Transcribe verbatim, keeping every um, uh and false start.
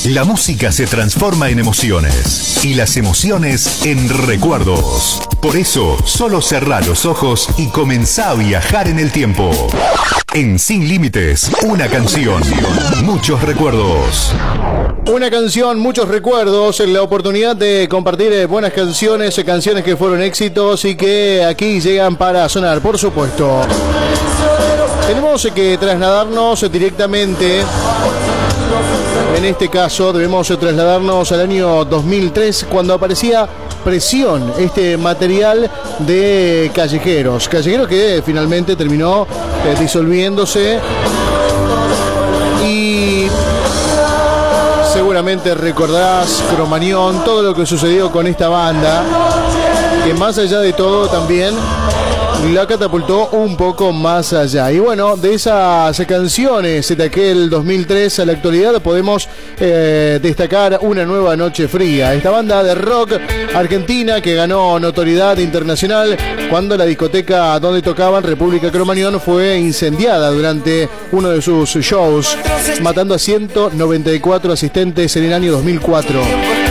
La música se transforma en emociones y las emociones en recuerdos. Por eso, solo cerrá los ojos y comenzá a viajar en el tiempo. En Sin Límites, una canción, muchos recuerdos. Una canción, muchos recuerdos, la oportunidad de compartir buenas canciones, canciones que fueron éxitos y que aquí llegan para sonar, por supuesto. Tenemos que trasladarnos directamente, en este caso debemos trasladarnos al año dos mil tres, cuando aparecía Presión, este material de Callejeros. Callejeros que finalmente terminó eh, disolviéndose y seguramente recordarás, Cromañón, todo lo que sucedió con esta banda, que más allá de todo también la catapultó un poco más allá. Y bueno, de esas canciones de aquel dos mil tres a la actualidad podemos eh, destacar Una Nueva Noche Fría, esta banda de rock argentina que ganó notoriedad internacional cuando la discoteca donde tocaban, República Cromañón, fue incendiada durante uno de sus shows, matando a ciento noventa y cuatro asistentes en el año dos mil cuatro.